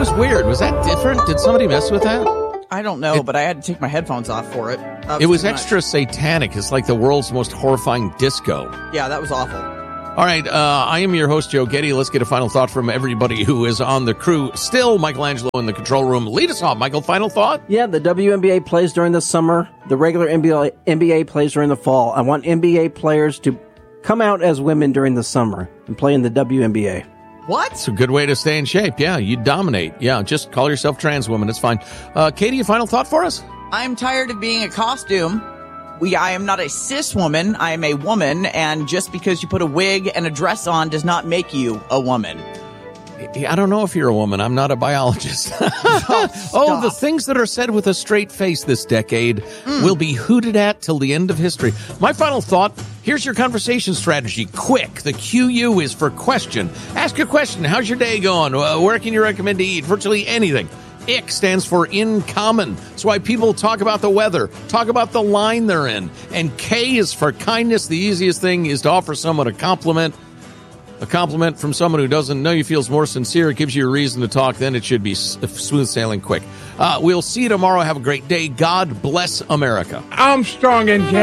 was weird. Was that different? Did somebody mess with that? I don't know, but I had to take my headphones off for it. It was extra satanic. It's like the world's most horrifying disco. Yeah, that was awful. All right, I am your host, Joe Getty. Let's get a final thought from everybody who is on the crew. Still, Michelangelo in the control room. Lead us off, Michael. Final thought? Yeah, the WNBA plays during the summer. The regular NBA plays during the fall. I want NBA players to come out as women during the summer and play in the WNBA. What? It's a good way to stay in shape. Yeah, you dominate. Yeah, just call yourself trans woman. It's fine. Katie, a final thought for us? I'm tired of being a costume. I am not a cis woman. I am a woman, and just because you put a wig and a dress on does not make you a woman. I don't know if you're a woman. I'm not a biologist. The things that are said with a straight face this decade will be hooted at till the end of history. My final thought, here's your conversation strategy. Quick. The QU is for question. Ask a question. How's your day going? Where can you recommend to eat? Virtually anything. IC stands for in common. That's why people talk about the weather, talk about the line they're in. And K is for kindness. The easiest thing is to offer someone a compliment. A compliment from someone who doesn't know you feels more sincere. It gives you a reason to talk. Then it should be smooth sailing quick. We'll see you tomorrow. Have a great day. God bless America. Armstrong and